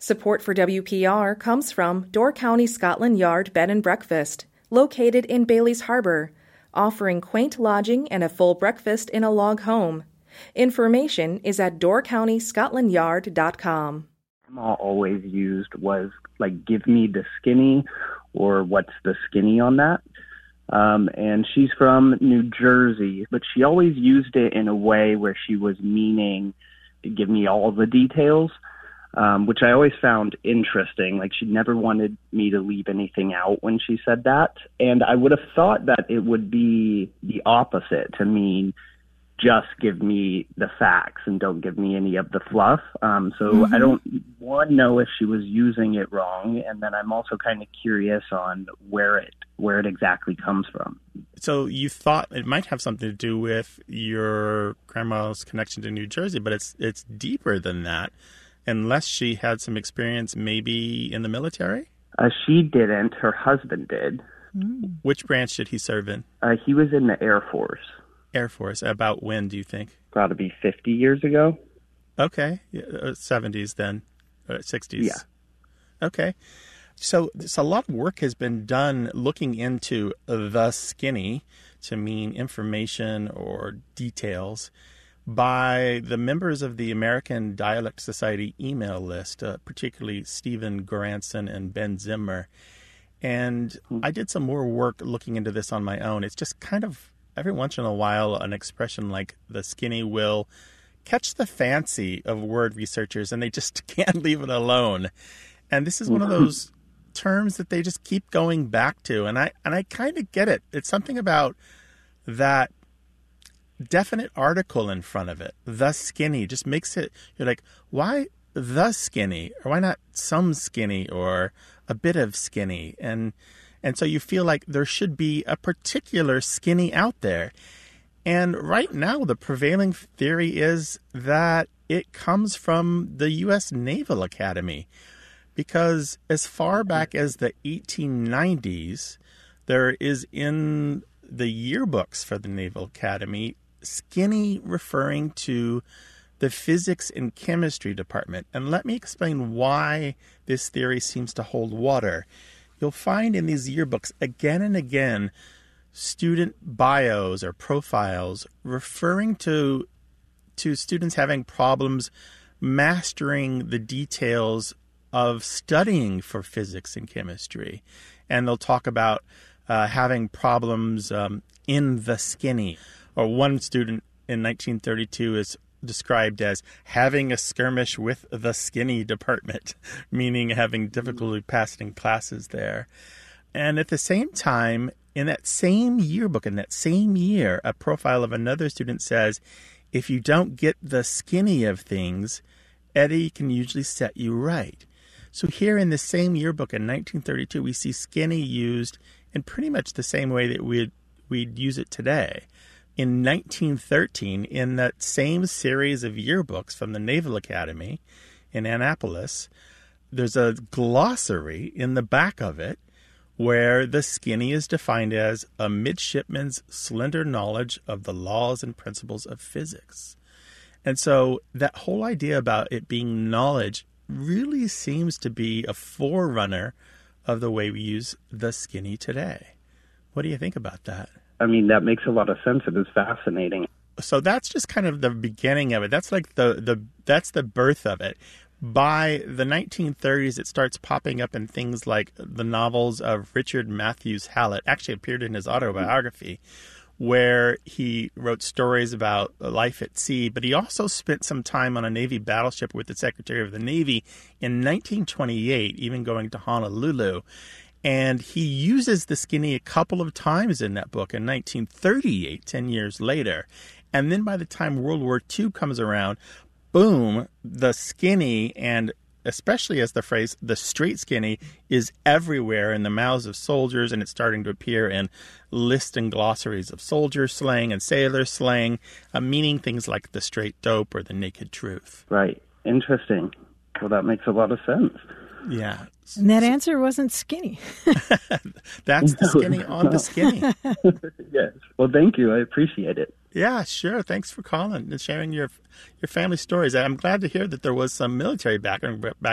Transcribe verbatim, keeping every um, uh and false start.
Support for W P R comes from Door County Scotland Yard Bed and Breakfast, located in Bailey's Harbor, offering quaint lodging and a full breakfast in a log home. Information is at door county scotland yard dot com. Grandma always used was like, give me the skinny, or what's the skinny on that? Um, and she's from New Jersey, but she always used it in a way where she was meaning, give me all the details. Um, which I always found interesting. Like, she never wanted me to leave anything out when she said that. And I would have thought that it would be the opposite, to mean just give me the facts and don't give me any of the fluff. Um, so mm-hmm. I don't, one, know if she was using it wrong. And then I'm also kind of curious on where it, where it exactly comes from. So you thought it might have something to do with your grandma's connection to New Jersey, but it's it's deeper than that. Unless she had some experience maybe in the military? Uh, she didn't. Her husband did. Mm. Which branch did he serve in? Uh, he was in the Air Force. Air Force. About when, do you think? Got to be fifty years ago. Okay. Uh, seventies then. Uh, sixties. Yeah. Okay. So, so a lot of work has been done looking into the skinny to mean information or details by the members of the American Dialect Society email list, uh, particularly Stephen Goranson and Ben Zimmer. And I did some more work looking into this on my own. It's just kind of, every once in a while, an expression like the skinny will catch the fancy of word researchers, and they just can't leave it alone. And this is one of those terms that they just keep going back to. And I, and I kind of get it. It's something about that definite article in front of it, the skinny, just makes it, you're like, why the skinny? Or why not some skinny or a bit of skinny? And and so you feel like there should be a particular skinny out there. And right now, the prevailing theory is that it comes from the U S Naval Academy. Because as far back as the eighteen nineties, there is in the yearbooks for the Naval Academy skinny referring to the physics and chemistry department. And let me explain why this theory seems to hold water. You'll find in these yearbooks again and again student bios or profiles referring to to students having problems mastering the details of studying for physics and chemistry. And they'll talk about uh, having problems um, in the skinny. Or one student in nineteen thirty-two is described as having a skirmish with the skinny department, meaning having difficulty passing classes there. And at the same time, in that same yearbook, in that same year, a profile of another student says, if you don't get the skinny of things, Eddie can usually set you right. So here in the same yearbook in nineteen thirty-two, we see skinny used in pretty much the same way that we'd, we'd use it today. In nineteen thirteen, in that same series of yearbooks from the Naval Academy in Annapolis, there's a glossary in the back of it where the skinny is defined as a midshipman's slender knowledge of the laws and principles of physics. And so that whole idea about it being knowledge really seems to be a forerunner of the way we use the skinny today. What do you think about that? I mean, that makes a lot of sense. It is fascinating. So that's just kind of the beginning of it. That's like the, the that's the birth of it. By the nineteen thirties, it starts popping up in things like the novels of Richard Matthews Hallett. Actually appeared in his autobiography, where he wrote stories about life at sea. But he also spent some time on a Navy battleship with the Secretary of the Navy in nineteen twenty-eight, even going to Honolulu. And he uses the skinny a couple of times in that book in nineteen thirty-eight, ten years later. And then by the time World War Two comes around, boom, the skinny, and especially as the phrase, the straight skinny, is everywhere in the mouths of soldiers, and it's starting to appear in lists and glossaries of soldier slang and sailor slang, uh, meaning things like the straight dope or the naked truth. Right. Interesting. Well, that makes a lot of sense. Yeah. And that answer wasn't skinny. That's the skinny on the skinny. Yes. Well, thank you. I appreciate it. Yeah, sure. Thanks for calling and sharing your your family stories. I'm glad to hear that there was some military background